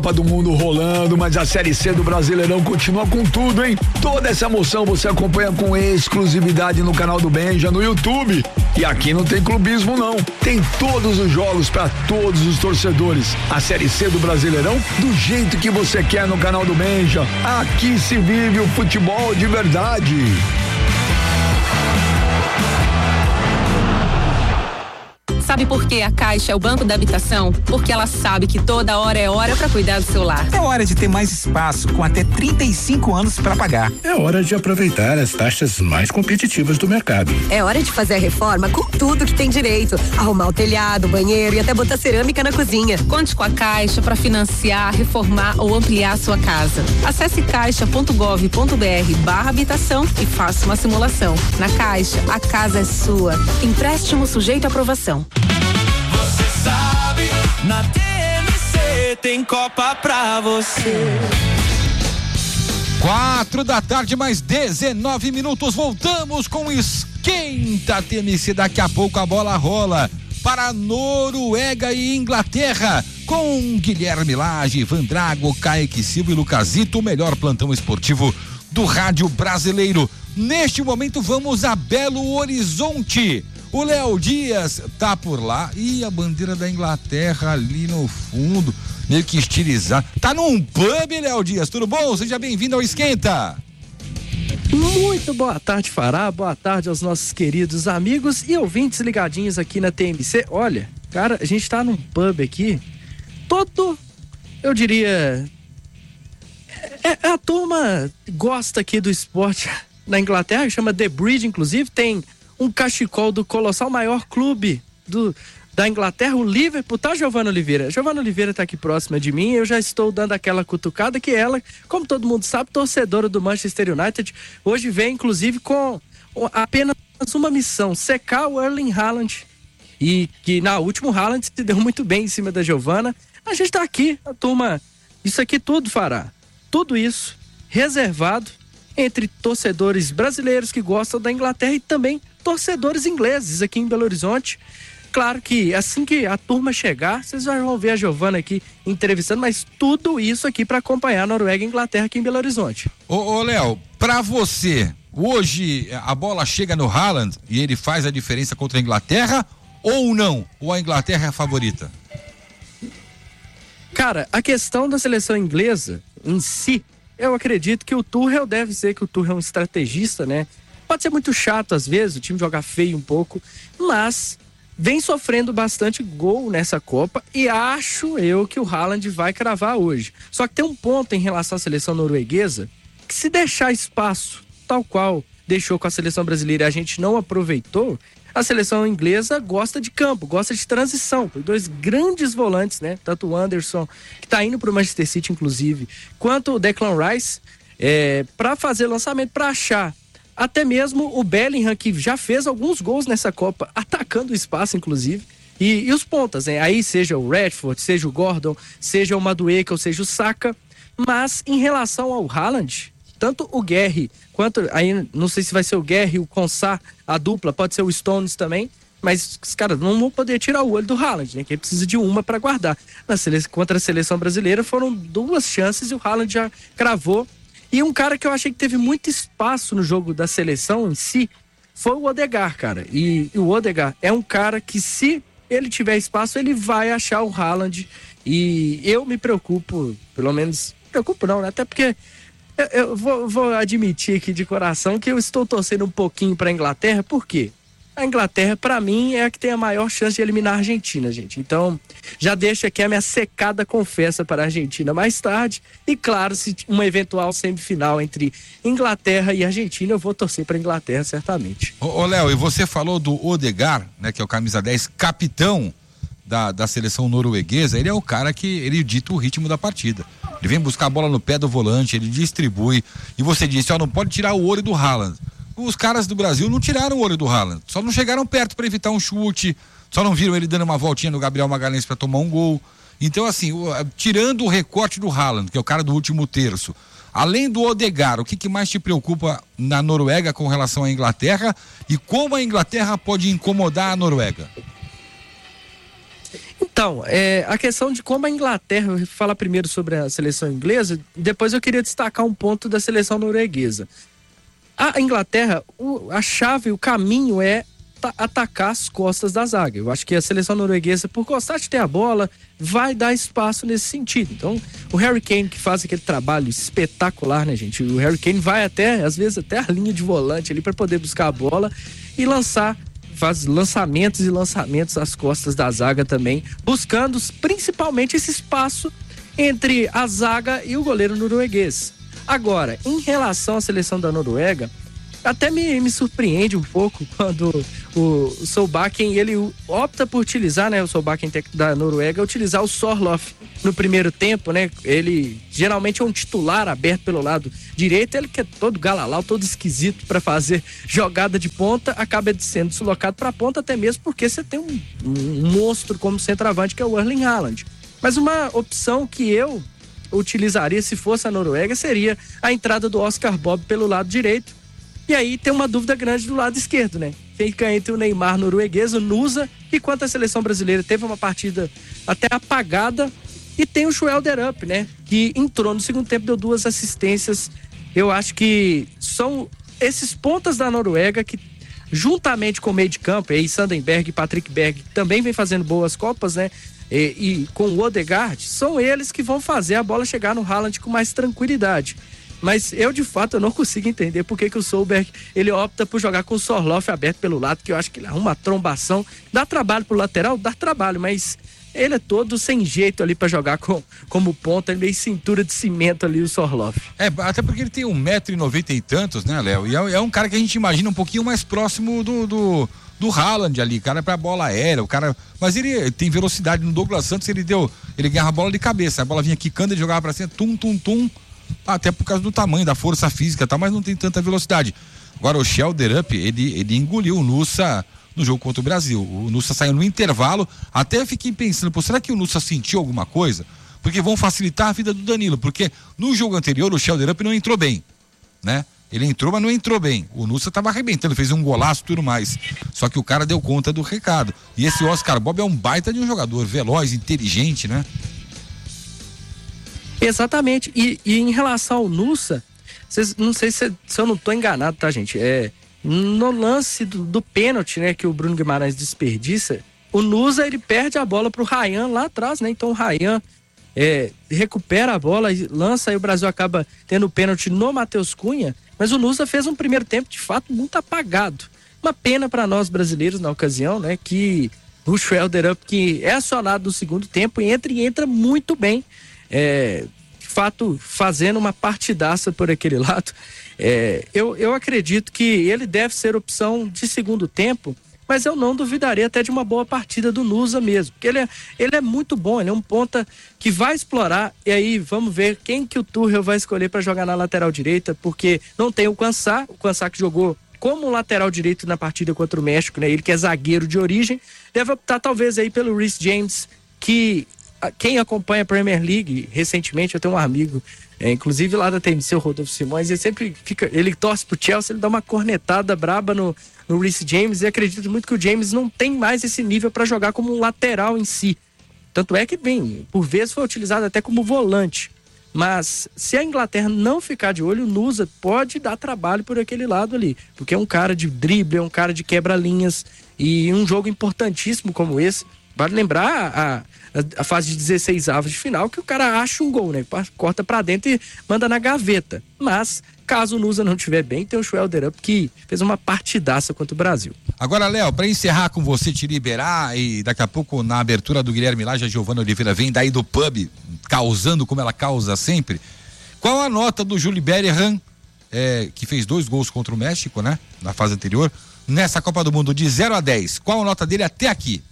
Copa do Mundo rolando, mas a Série C do Brasileirão continua com tudo, hein? Toda essa emoção você acompanha com exclusividade no canal do Benja, no YouTube. E aqui não tem clubismo, não. Tem todos os jogos para todos os torcedores. A Série C do Brasileirão, do jeito que você quer no canal do Benja. Aqui se vive o futebol de verdade. Sabe por que a Caixa é o banco da habitação? Porque ela sabe que toda hora é hora para cuidar do seu lar. É hora de ter mais espaço, com até 35 anos para pagar. É hora de aproveitar as taxas mais competitivas do mercado. É hora de fazer a reforma com tudo que tem direito. Arrumar o telhado, o banheiro e até botar cerâmica na cozinha. Conte com a Caixa para financiar, reformar ou ampliar a sua casa. Acesse caixa.gov.br/habitação e faça uma simulação. Na Caixa, a casa é sua. Empréstimo sujeito à aprovação. Você sabe, na TMC tem Copa pra você. 4h, mais 19 minutos. Voltamos com o Esquenta TMC. Daqui a pouco a bola rola para Noruega e Inglaterra, com Guilherme Lage, Ivan Drago, Kaique Silva e Lucasito, o melhor plantão esportivo do rádio brasileiro. Neste momento vamos a Belo Horizonte. O Léo Dias tá por lá e a bandeira da Inglaterra ali no fundo, meio que estilizada. Tá num pub, Léo Dias, tudo bom? Seja bem-vindo ao Esquenta. Muito boa tarde, Fará, boa tarde aos nossos queridos amigos e ouvintes ligadinhos aqui na TMC. Olha, cara, a gente tá num pub aqui, todo, eu diria, a turma gosta aqui do esporte na Inglaterra, chama The Bridge, inclusive, tem um cachecol do colossal maior clube da Inglaterra, o Liverpool. Tá, Giovana Oliveira? Giovana Oliveira tá aqui próxima de mim, eu já estou dando aquela cutucada que ela, como todo mundo sabe, torcedora do Manchester United, hoje vem inclusive com apenas uma missão, secar o Erling Haaland, e que na última o Haaland se deu muito bem em cima da Giovana. A gente tá aqui, a turma, isso aqui tudo, Fará, tudo isso reservado entre torcedores brasileiros que gostam da Inglaterra e também torcedores ingleses aqui em Belo Horizonte. Claro que assim que a turma chegar, vocês já vão ver a Giovana aqui entrevistando, mas tudo isso aqui para acompanhar a Noruega e a Inglaterra aqui em Belo Horizonte. Ô Léo, pra você, hoje a bola chega no Haaland e ele faz a diferença contra a Inglaterra ou não? Ou a Inglaterra é a favorita? Cara, a questão da seleção inglesa em si, eu acredito que o Tuchel deve ser que o Tuchel é um estrategista, né? Pode ser muito chato às vezes, o time jogar feio um pouco, mas vem sofrendo bastante gol nessa Copa e acho eu que o Haaland vai cravar hoje. Só que tem um ponto em relação à seleção norueguesa, que se deixar espaço, tal qual deixou com a seleção brasileira e a gente não aproveitou, a seleção inglesa gosta de campo, gosta de transição. Tem dois grandes volantes, né? Tanto o Anderson, que tá indo pro Manchester City, inclusive, quanto o Declan Rice, para fazer lançamento, para achar. Até mesmo o Bellingham, que já fez alguns gols nessa Copa, atacando o espaço, inclusive. E os pontas, né? Aí seja o Rashford, seja o Gordon, seja o Madueke, ou seja o Saka. Mas em relação ao Haaland, tanto o Guerri, quanto, aí não sei se vai ser o Guerri, o Konsa, a dupla, pode ser o Stones também, mas os caras não vão poder tirar o olho do Haaland, né? Que ele precisa de uma para guardar. Contra a seleção brasileira foram 2 chances e o Haaland já cravou. E um cara que eu achei que teve muito espaço no jogo da seleção em si foi o Odegaard, cara. E o Odegaard é um cara que, se ele tiver espaço, ele vai achar o Haaland. E eu me preocupo, pelo menos, preocupo não, né? Até porque eu vou admitir aqui de coração que eu estou torcendo um pouquinho para a Inglaterra. Por quê? A Inglaterra, para mim, é a que tem a maior chance de eliminar a Argentina, gente. Então, já deixo aqui a minha secada confessa para a Argentina mais tarde. E, claro, se uma eventual semifinal entre Inglaterra e Argentina, eu vou torcer para a Inglaterra, certamente. Ô Léo, e você falou do Odegaard, né, que é o camisa 10, capitão da seleção norueguesa. Ele é o cara que ele dita o ritmo da partida. Ele vem buscar a bola no pé do volante, ele distribui. E você disse, não pode tirar o olho do Haaland. Os caras do Brasil não tiraram o olho do Haaland, só não chegaram perto para evitar um chute, só não viram ele dando uma voltinha no Gabriel Magalhães para tomar um gol. Então, assim, tirando o recorte do Haaland, que é o cara do último terço, além do Odegaard, o que mais te preocupa na Noruega com relação à Inglaterra e como a Inglaterra pode incomodar a Noruega? Então, a questão de como a Inglaterra, eu vou falar primeiro sobre a seleção inglesa, depois eu queria destacar um ponto da seleção norueguesa. A Inglaterra, a chave, o caminho é atacar as costas da zaga. Eu acho que a seleção norueguesa, por gostar de ter a bola, vai dar espaço nesse sentido. Então, o Harry Kane, que faz aquele trabalho espetacular, né, gente? O Harry Kane vai às vezes até a linha de volante ali para poder buscar a bola e faz lançamentos e lançamentos às costas da zaga também, buscando principalmente esse espaço entre a zaga e o goleiro norueguês. Agora, em relação à seleção da Noruega, até me surpreende um pouco quando o Solbakken, ele opta por utilizar, né, o Solbakken da Noruega, utilizar o Sorloth no primeiro tempo, né? Ele geralmente é um titular aberto pelo lado direito, ele que é todo galalau, todo esquisito para fazer jogada de ponta, acaba sendo deslocado para a ponta, até mesmo porque você tem um monstro como centroavante que é o Erling Haaland. Mas uma opção que eu utilizaria se fosse a Noruega seria a entrada do Oscar Bob pelo lado direito. E aí tem uma dúvida grande do lado esquerdo, né? Fica entre o Neymar norueguês, o Nusa, que quanto a seleção brasileira teve uma partida até apagada, e tem o Schwelderup, né? Que entrou no segundo tempo, deu 2 assistências. Eu acho que são esses pontas da Noruega que, juntamente com o meio de campo, aí Sandenberg e Patrick Berg também vem fazendo boas copas, né? E com o Odegaard, são eles que vão fazer a bola chegar no Haaland com mais tranquilidade. Mas eu, de fato, eu não consigo entender por que o Solberg, ele opta por jogar com o Sorloth aberto pelo lado, que eu acho que ele arruma uma trombação. Dá trabalho pro lateral? Dá trabalho, mas ele é todo sem jeito ali pra jogar como ponta, meio cintura de cimento ali, o Sorloth. Até porque ele tem 1,90 m e tantos, né, Léo? E é um cara que a gente imagina um pouquinho mais próximo do Haaland ali, cara, pra bola aérea, o cara, mas ele tem velocidade. No Douglas Santos ele ganhava a bola de cabeça, a bola vinha quicando, ele jogava pra cima, tum, até por causa do tamanho, da força física, tá, mas não tem tanta velocidade. Agora o Schwelderup, ele engoliu o Nusa no jogo contra o Brasil. O Nusa saiu no intervalo, até eu fiquei pensando, será que o Nusa sentiu alguma coisa? Porque vão facilitar a vida do Danilo, porque no jogo anterior o Schwelderup não entrou bem, né? Ele entrou, mas não entrou bem. O Nusa tava arrebentando, fez um golaço e tudo mais. Só que o cara deu conta do recado. E esse Oscar Bob é um baita de um jogador, veloz, inteligente, né? Exatamente. E em relação ao Nusa, não sei se eu não tô enganado, tá, gente? No lance do pênalti, né, que o Bruno Guimarães desperdiça, o Nusa, ele perde a bola pro Ryan lá atrás, né? Então o Ryan recupera a bola e lança, e o Brasil acaba tendo o pênalti no Matheus Cunha, mas o Nusa fez um primeiro tempo de fato muito apagado. Uma pena para nós brasileiros na ocasião, né, que o Schwelderup, que é acionado no segundo tempo, entra muito bem, de fato fazendo uma partidaça por aquele lado. Eu acredito que ele deve ser opção de segundo tempo, mas eu não duvidaria até de uma boa partida do Nusa mesmo, porque ele é muito bom, ele é um ponta que vai explorar, e aí vamos ver quem que o Tuchel vai escolher para jogar na lateral direita, porque não tem o Quansah que jogou como lateral direito na partida contra o México, né? Ele que é zagueiro de origem, deve optar talvez aí pelo Reece James, que quem acompanha a Premier League recentemente, eu tenho um amigo, inclusive lá da TMC, o Rodolfo Simões, ele torce pro Chelsea, ele dá uma cornetada braba no Reece James, e acredito muito que o James não tem mais esse nível para jogar como um lateral em si. Tanto é que, por vezes foi utilizado até como volante. Mas se a Inglaterra não ficar de olho, o Nusa pode dar trabalho por aquele lado ali, porque é um cara de drible, é um cara de quebra-linhas, e um jogo importantíssimo como esse, vale lembrar a fase de 16 avos de final, que o cara acha um gol, né? Corta pra dentro e manda na gaveta. Mas, caso o Nusa não estiver bem, tem o Schwelderup, que fez uma partidaça contra o Brasil. Agora, Léo, pra encerrar com você, te liberar, e daqui a pouco na abertura do Guilherme Lage, a Giovana Oliveira vem daí do pub, causando como ela causa sempre. Qual a nota do Julie Bellingham, que fez 2 gols contra o México, né? Na fase anterior, nessa Copa do Mundo, de 0 a 10. Qual a nota dele até aqui?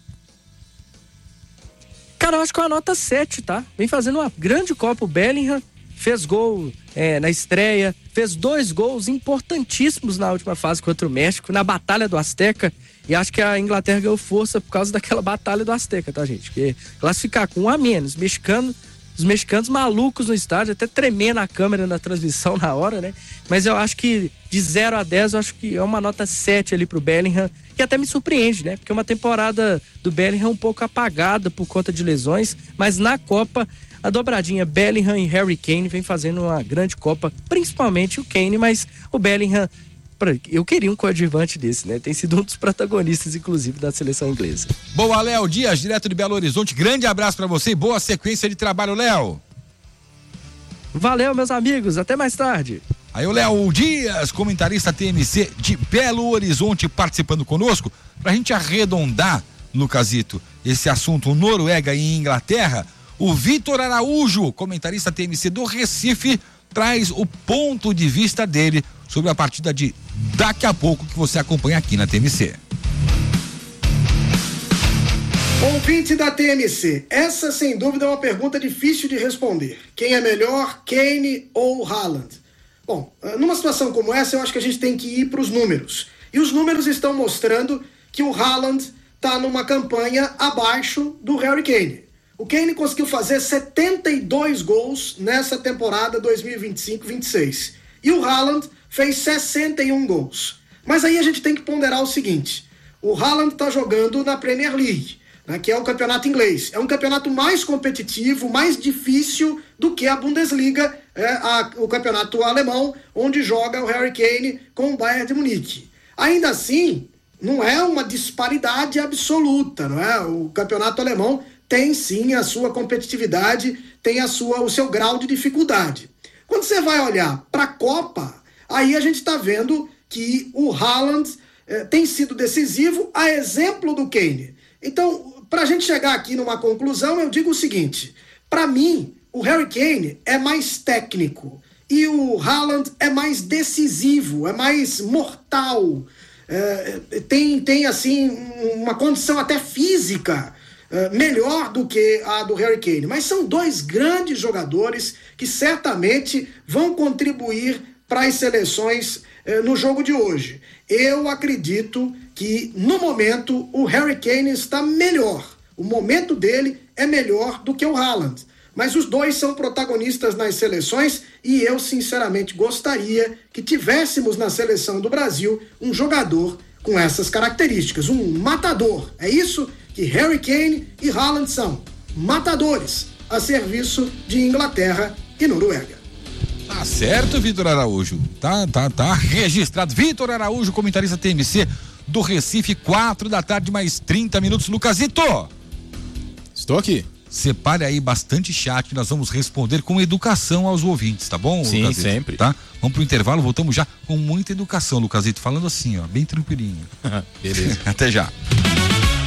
Cara, eu acho que é uma nota 7, tá? Vem fazendo uma grande Copa o Bellingham, fez gol na estreia, fez 2 gols importantíssimos na última fase contra o México, na Batalha do Azteca, e acho que a Inglaterra ganhou força por causa daquela Batalha do Azteca, tá, gente? Porque classificar com 1 a menos, mexicano, Os mexicanos malucos no estádio, até tremendo a câmera na transmissão na hora, né? Mas eu acho que de 0 a 10, eu acho que é uma nota 7 ali pro Bellingham, que até me surpreende, né? Porque é uma temporada do Bellingham um pouco apagada por conta de lesões, mas na Copa, a dobradinha Bellingham e Harry Kane vem fazendo uma grande Copa, principalmente o Kane, mas o Bellingham, eu queria um coadjuvante desse, né? Tem sido um dos protagonistas, inclusive, da seleção inglesa. Boa, Léo Dias, direto de Belo Horizonte. Grande abraço pra você e boa sequência de trabalho, Léo. Valeu, meus amigos. Até mais tarde. Aí o Léo Dias, comentarista TMC de Belo Horizonte, participando conosco. Pra gente arredondar, Lucasito, esse assunto Noruega e Inglaterra, o Vitor Araújo, comentarista TMC do Recife, traz o ponto de vista dele sobre a partida de daqui a pouco que você acompanha aqui na TMC. Ouvinte da TMC, essa sem dúvida é uma pergunta difícil de responder. Quem é melhor, Kane ou Haaland? Bom, numa situação como essa, eu acho que a gente tem que ir para os números. E os números estão mostrando que o Haaland está numa campanha abaixo do Harry Kane. O Kane conseguiu fazer 72 gols nessa temporada 2025-26. E o Haaland fez 61 gols. Mas aí a gente tem que ponderar o seguinte: o Haaland está jogando na Premier League, né, que é o campeonato inglês. É um campeonato mais competitivo, mais difícil do que a Bundesliga, o campeonato alemão, onde joga o Harry Kane com o Bayern de Munique. Ainda assim, não é uma disparidade absoluta, não é? O campeonato alemão tem sim a sua competitividade, tem o seu grau de dificuldade. Quando você vai olhar para a Copa, aí a gente está vendo que o Haaland tem sido decisivo, a exemplo do Kane. Então, para a gente chegar aqui numa conclusão, eu digo o seguinte: para mim, o Harry Kane é mais técnico e o Haaland é mais decisivo, é mais mortal, tem assim uma condição até física melhor do que a do Harry Kane. Mas são dois grandes jogadores que certamente vão contribuir para as seleções no jogo de hoje. Eu acredito que, no momento, o Harry Kane está melhor. O momento dele é melhor do que o Haaland. Mas os dois são protagonistas nas seleções e eu, sinceramente, gostaria que tivéssemos na seleção do Brasil um jogador com essas características, um matador. É isso que Harry Kane e Haaland são, matadores a serviço de Inglaterra e Noruega. Tá certo, Vitor Araújo. Tá registrado. Vitor Araújo, comentarista TMC do Recife, 4 da tarde, mais 30 minutos. Lucasito! Estou aqui. Separe aí bastante chat, nós vamos responder com educação aos ouvintes, tá bom, Sim, Lucasito? sempre. Tá? Vamos pro intervalo, voltamos já com muita educação, Lucasito, falando assim, ó, bem tranquilinho. Beleza. Até já.